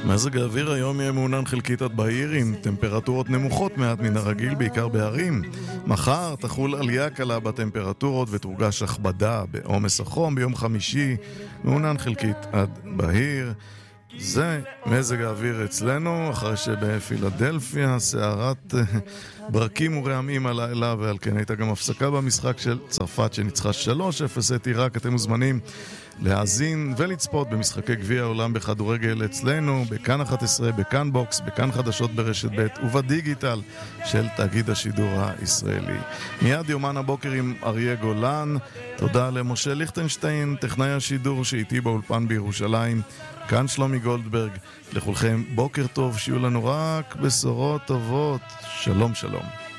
מזג האוויר היום יהיה מעונן חלקית עד בהיר עם טמפרטורות נמוכות מעט מן הרגיל, בעיקר בערים. מחר תחול עלייה קלה בטמפרטורות ותורגש הכבדה בעומס החום. ביום חמישי מעונן חלקית עד בהיר. זה מזג האוויר אצלנו, אחרי שבפילדלפיה סערת ברקים ורעמים הלילה, ועל כן הייתה גם הפסקה במשחק של צרפת שניצחה 3-0 את עיראק. אתם מוזמנים להאזין ולצפות במשחקי גביע העולם בכדורגל אצלנו, בכאן 11, בכאן בוקס, בכאן חדשות ברשת ב' ובדיגיטל של תאגיד השידור הישראלי. מיד יומן הבוקר עם אריה גולן. תודה למשה ליכטנשטיין, טכנאי השידור שאיתי באולפן בירושלים. כאן שלומי גולדברג. לכולכם בוקר טוב, שיהיו לנו רק בשורות טובות. שלום שלום.